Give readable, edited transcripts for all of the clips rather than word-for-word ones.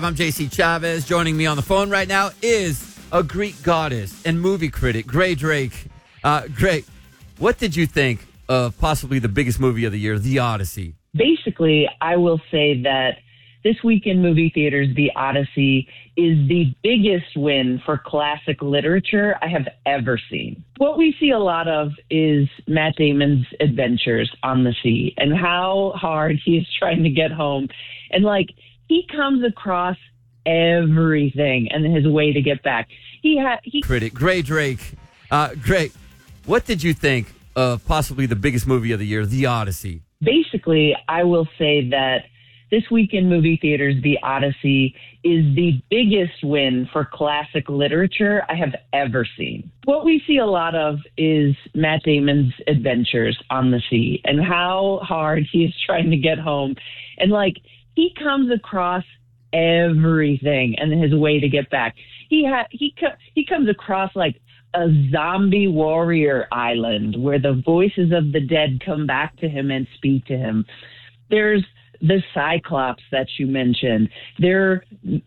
I'm JC Chavez. Joining me on the phone right now is a Greek goddess and movie critic, Gray Drake. Gray, what did you think of possibly the biggest movie of the year, The Odyssey? Basically, I will say that this week in movie theaters, The Odyssey is the biggest win for classic literature I have ever seen. What we see a lot of is Matt Damon's adventures on the sea and how hard he is trying to get home. And he comes across everything and his way to get back. Critic, Gray Drake. Gray, what did you think of possibly the biggest movie of the year, The Odyssey? Basically, I will say that this week in movie theaters, The Odyssey is the biggest win for classic literature I have ever seen. What we see a lot of is Matt Damon's adventures on the sea and how hard he is trying to get home. And he comes across everything and his way to get back. He comes across a zombie warrior island where the voices of the dead come back to him and speak to him. There's the Cyclops that you mentioned. They're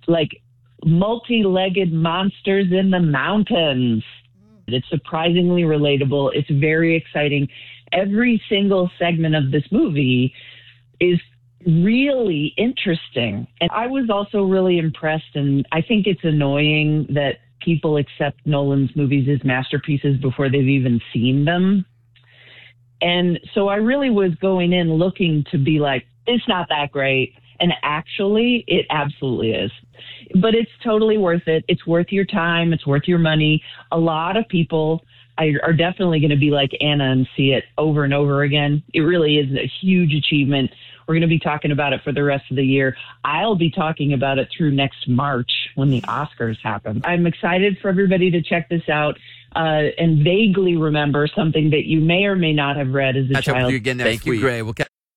multi-legged monsters in the mountains. It's surprisingly relatable. It's very exciting. Every single segment of this movie is really interesting. And I was also really impressed, and I think it's annoying that people accept Nolan's movies as masterpieces before they've even seen them. And so I really was going in looking to be it's not that great. And actually, it absolutely is. But it's totally worth it. It's worth your time. It's worth your money. A lot of people are definitely going to be like Anna and see it over and over again. It really is a huge achievement. We're going to be talking about it for the rest of the year. I'll be talking about it through next March when the Oscars happen. I'm excited for everybody to check this out and vaguely remember something that you may or may not have read as a Catch child. up with you again next week. Gray. We'll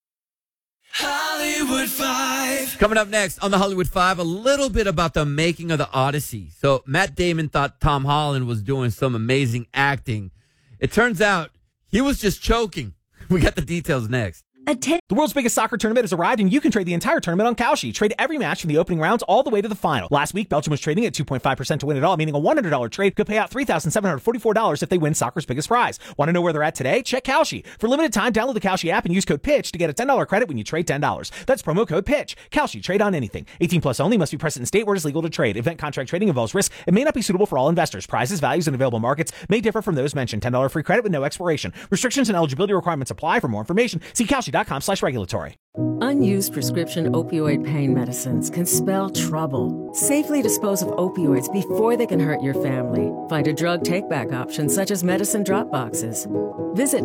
Hollywood 5. Coming up next on the Hollywood 5, a little bit about the making of The Odyssey. So Matt Damon thought Tom Holland was doing some amazing acting. It turns out he was just choking. We got the details next. The world's biggest soccer tournament has arrived, and you can trade the entire tournament on Kalshi. Trade every match from the opening rounds all the way to the final. Last week, Belgium was trading at 2.5% to win it all, meaning a $100 trade could pay out $3,744 if they win soccer's biggest prize. Want to know where they're at today? Check Kalshi. For limited time, download the Kalshi app and use code PITCH to get a $10 credit when you trade $10. That's promo code PITCH. Kalshi. Trade on anything. 18 plus only. Must be present in state where it is legal to trade. Event contract trading involves risk. It may not be suitable for all investors. Prizes, values, and available markets may differ from those mentioned. $10 free credit with no expiration. Restrictions and eligibility requirements apply. For more information, see Kalshi.com/regulatory. Unused prescription opioid pain medicines can spell trouble. Safely dispose of opioids before they can hurt your family. Find a drug take-back option such as medicine drop boxes. Visit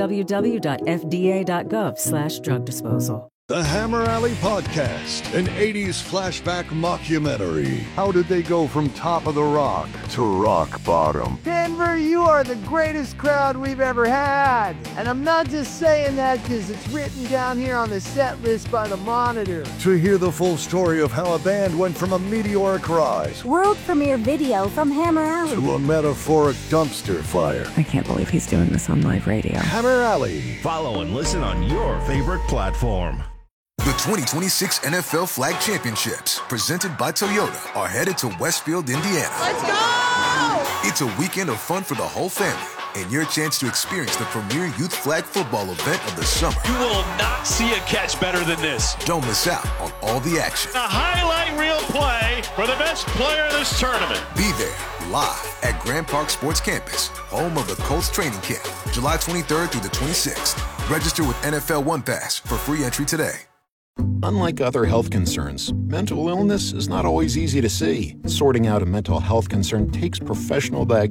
www.fda.gov/drug disposal. The Hammer Alley Podcast, an 80s flashback mockumentary. How did they go from top of the rock to rock bottom? Denver, you are the greatest crowd we've ever had. And I'm not just saying that because it's written down here on the set list by the Monitor. To hear the full story of how a band went from a meteoric rise world premiere video from Hammer Alley to a metaphoric dumpster fire. I can't believe he's doing this on live radio. Hammer Alley. Follow and listen on your favorite platform. The 2026 NFL Flag Championships, presented by Toyota, are headed to Westfield, Indiana. Let's go! It's a weekend of fun for the whole family, and your chance to experience the premier youth flag football event of the summer. You will not see a catch better than this. Don't miss out on all the action. A highlight reel play for the best player of this tournament. Be there, live at Grand Park Sports Campus, home of the Colts training camp, July 23rd through the 26th. Register with NFL One Pass for free entry today. Unlike other health concerns, mental illness is not always easy to see. Sorting out a mental health concern takes professional diagnosis.